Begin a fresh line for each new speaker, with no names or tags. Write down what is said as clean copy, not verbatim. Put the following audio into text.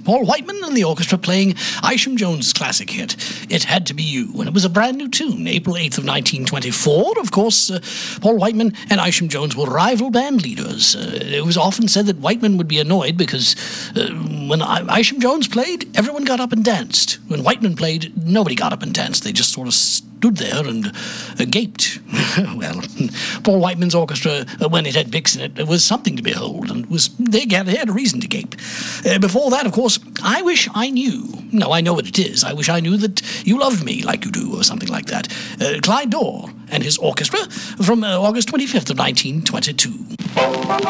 Paul Whiteman and the orchestra playing Isham Jones' classic hit, It Had to Be You, and it was a brand new tune, April 8th of 1924. Of course, Paul Whiteman and Isham Jones were rival band leaders. It was often said that Whiteman would be annoyed because when Isham Jones played, everyone got up and danced. When Whiteman played, nobody got up and danced. They just sort of stood there and gaped. Well, Paul Whiteman's orchestra, when it had Bix in it, was something to behold, and they had a reason to gape. Before that, of course, I Wish I Knew. No, I know what it is. I Wish I Knew That You Loved Me Like You Do, or something like that. Clyde Dorr and his orchestra from August 25th of 1922.